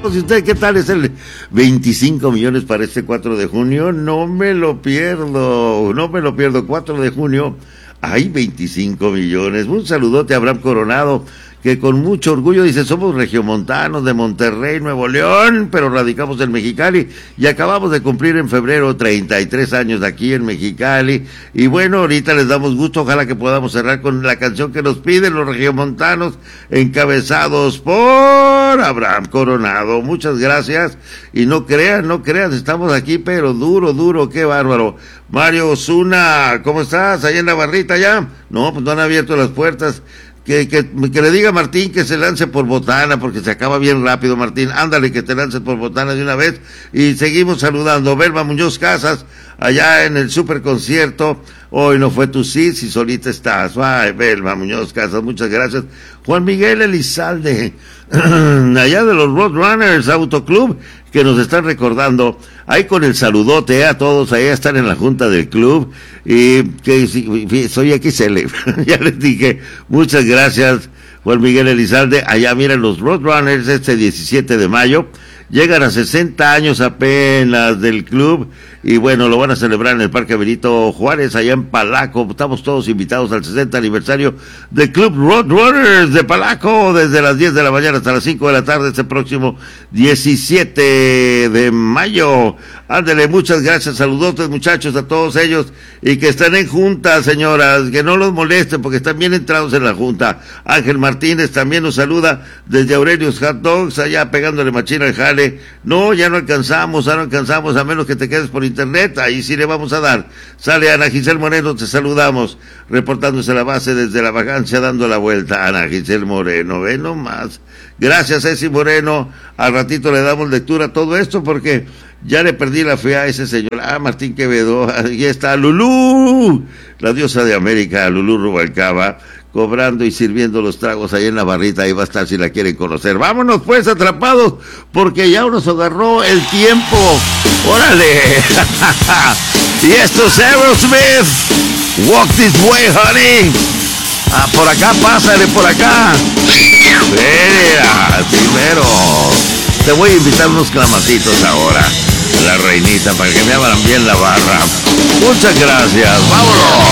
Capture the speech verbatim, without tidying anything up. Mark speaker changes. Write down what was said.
Speaker 1: ¿Y usted qué tal? ¿Es el veinticinco millones para este cuatro de junio? No me lo pierdo, no me lo pierdo. cuatro de junio, hay veinticinco millones. Un saludote a Abraham Coronado, que con mucho orgullo dice: somos regiomontanos de Monterrey, Nuevo León, pero radicamos en Mexicali y acabamos de cumplir en febrero treinta y tres años aquí en Mexicali. Y bueno, ahorita les damos gusto, ojalá que podamos cerrar con la canción que nos piden los regiomontanos, encabezados por Abraham Coronado. Muchas gracias, y no crean, no crean, estamos aquí, pero duro, duro, qué bárbaro. Mario Osuna, ¿cómo estás? ¿Allá en la barrita ya? No, pues no han abierto las puertas. Que, que, que le diga a Martín que se lance por botana, porque se acaba bien rápido, Martín. Ándale, que te lances por botana de una vez. Y seguimos saludando. Belma Muñoz Casas, allá en el super concierto. Hoy no fue tu sí, si solita estás. Ay, Belma Muñoz Casas, muchas gracias. Juan Miguel Elizalde, allá de los Roadrunners Autoclub, que nos están recordando, ahí con el saludote a todos, allá están en la junta del club, y que soy X L, ya les dije, muchas gracias, Juan Miguel Elizalde. Allá miren los Roadrunners este diecisiete de mayo, llegan a sesenta años apenas del club, y bueno, lo van a celebrar en el Parque Benito Juárez, allá en Palaco. Estamos todos invitados al sesenta aniversario del Club Roadrunners de Palaco, desde las diez de la mañana hasta las cinco de la tarde, este próximo diecisiete de mayo. Ándele, muchas gracias, saludotes muchachos a todos ellos, y que estén en junta, señoras, que no los molesten porque están bien entrados en la junta. Ángel Martínez también nos saluda desde Aurelius Hot Dogs, allá pegándole machina al jale. No, ya no alcanzamos, ya no alcanzamos, a menos que te quedes por internet, ahí sí le vamos a dar. Sale Ana Giselle Moreno, te saludamos, reportándose la base desde la vacancia, dando la vuelta. Ana Giselle Moreno, ve nomás. Gracias, Ceci Moreno. Al ratito le damos lectura a todo esto porque ya le perdí la fe a ese señor. Ah, Martín Quevedo, ahí está Lulú, la diosa de América, Lulú Rubalcaba, cobrando y sirviendo los tragos ahí en la barrita. Ahí va a estar si la quieren conocer. Vámonos pues, atrapados, porque ya nos agarró el tiempo. ¡Órale! Y esto es Aerosmith, Walk This Way, honey. Ah, por acá, pásale, por acá. Mira, primero te voy a invitar unos clamatitos ahora, la reinita, para que me abran bien la barra. Muchas gracias, vámonos.